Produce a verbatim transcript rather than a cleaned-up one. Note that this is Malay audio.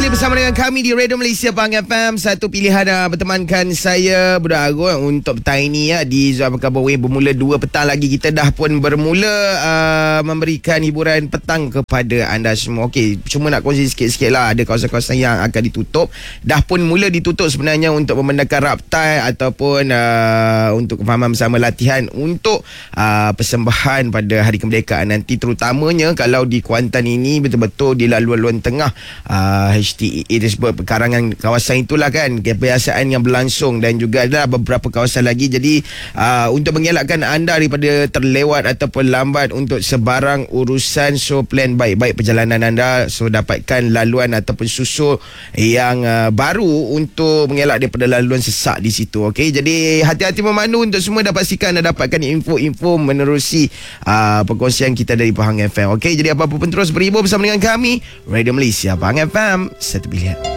kembali bersama dengan kami di Radio Malaysia Pahang F M. Satu pilihan uh, bertemankan saya Budak Agung untuk petang ini ya, di Zuan Perkabur bermula dua petang lagi. Kita dah pun bermula uh, memberikan hiburan petang kepada anda semua. Okey, cuma nak kongsi sikit-sikit lah. Ada kawasan-kawasan yang akan ditutup. Dah pun mula ditutup sebenarnya untuk membenarkan raptai ataupun uh, untuk kefahaman bersama latihan untuk uh, persembahan pada Hari Kemerdekaan nanti. Terutamanya kalau di Kuantan ini betul-betul di laluan-laluan tengah uh, H T E A tersebut, perkarangan kawasan itulah kan kebiasaan yang berlangsung, dan juga ada beberapa kawasan lagi. Jadi uh, untuk mengelakkan anda daripada terlewat ataupun lambat untuk sebarang urusan, so plan baik-baik perjalanan anda, so dapatkan laluan ataupun susul yang uh, baru untuk mengelak daripada laluan sesak di situ. Okey, jadi hati-hati memandu untuk semua. Dah pastikan anda dapatkan info-info menerusi uh, perkongsian kita dari Pahang F M. Okey, jadi apa-apa pun terus berhibur bersama dengan kami Radio Malaysia Pahang F M. Satu pilihan.